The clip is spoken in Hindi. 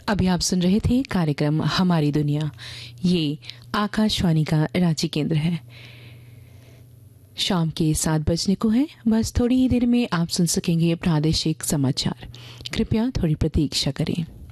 अभी आप सुन रहे थे कार्यक्रम हमारी दुनिया। ये आकाशवाणी का रांची केंद्र है। शाम के 7 बजने को है। बस थोड़ी ही देर में आप सुन सकेंगे प्रादेशिक समाचार। कृपया थोड़ी प्रतीक्षा करें।